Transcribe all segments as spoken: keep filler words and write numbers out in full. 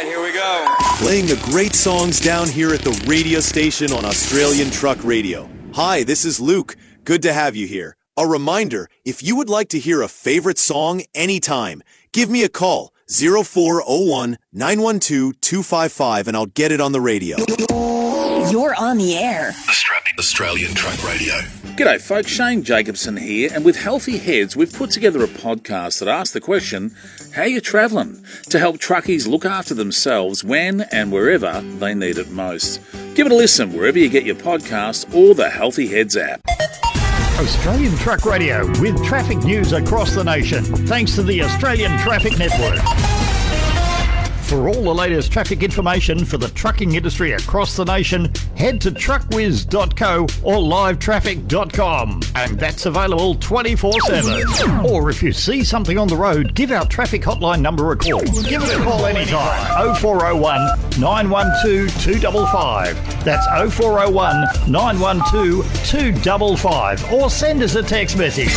here we go. Playing the great songs down here at the radio station on Australian Truck Radio. Hi, this is Luke. Good to have you here. A reminder, if you would like to hear a favorite song anytime, give me a call, zero four zero one, nine one two, two five five, and I'll get it on the radio. You're on the air. Australian Truck Radio. G'day folks, Shane Jacobson here, and with Healthy Heads we've put together a podcast that asks the question, how you travelling? To help truckies look after themselves when and wherever they need it most. Give it a listen wherever you get your podcast or the Healthy Heads app. Australian Truck Radio with traffic news across the nation, thanks to the Australian Traffic Network. For all the latest traffic information for the trucking industry across the nation, head to truck whiz dot co or live traffic dot com. And that's available twenty-four seven. Or if you see something on the road, give our traffic hotline number a call. Give it a call anytime. oh four oh one, nine one two, two five five. That's oh four oh one, nine one two, two five five. Or send us a text message.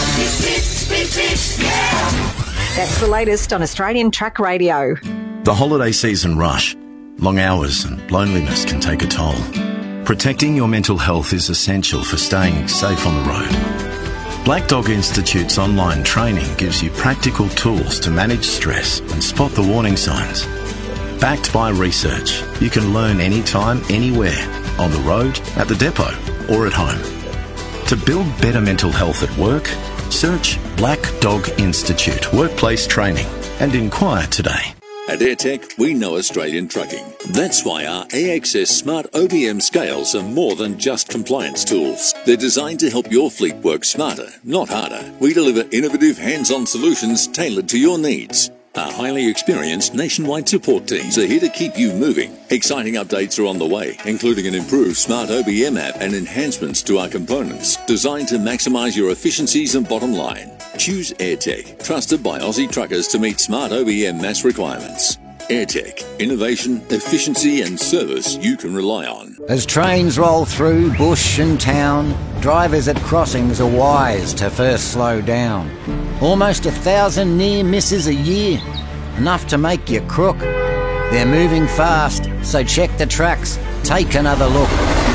That's the latest on Australian Truck Radio. The holiday season rush, long hours and loneliness can take a toll. Protecting your mental health is essential for staying safe on the road. Black Dog Institute's online training gives you practical tools to manage stress and spot the warning signs. Backed by research, you can learn anytime, anywhere, on the road, at the depot, or at home. To build better mental health at work, search Black Dog Institute Workplace Training and inquire today. At AirTech, we know Australian trucking. That's why our A X S Smart O B M scales are more than just compliance tools. They're designed to help your fleet work smarter, not harder. We deliver innovative hands-on solutions tailored to your needs. Our highly experienced nationwide support teams are here to keep you moving. Exciting updates are on the way, including an improved Smart O B M app and enhancements to our components, designed to maximise your efficiencies and bottom line. Choose AirTech, trusted by Aussie truckers to meet Smart O B M mass requirements. AirTech, innovation, efficiency and service you can rely on. As trains roll through bush and town, drivers at crossings are wise to first slow down. Almost a thousand near misses a year, enough to make you crook. They're moving fast, so check the tracks, take another look.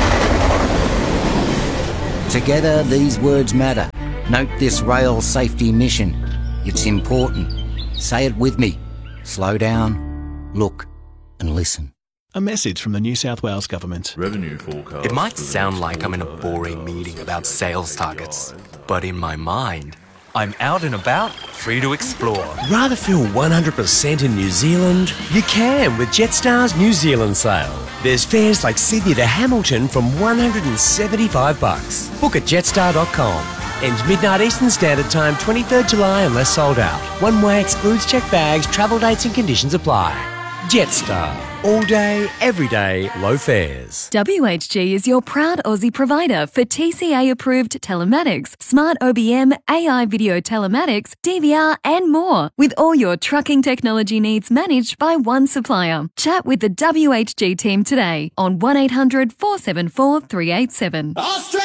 Together these words matter. Note this rail safety mission. It's important. Say it with me. Slow down, look and listen. A message from the New South Wales Government. Revenue forecast. It might sound like I'm in a boring meeting about sales targets, but in my mind, I'm out and about, free to explore. Rather feel one hundred percent in New Zealand? You can with Jetstar's New Zealand sale. There's fares like Sydney to Hamilton from one hundred seventy-five bucks. Book at jetstar dot com. Ends midnight Eastern Standard Time, twenty-third July unless sold out. One way excludes checked bags, travel dates and conditions apply. Jetstar. All day, every day, low fares. W H G is your proud Aussie provider for T C A-approved telematics, smart O B M, A I video telematics, D V R and more, with all your trucking technology needs managed by one supplier. Chat with the W H G team today on one eight hundred, four seven four, three eight seven. Australia!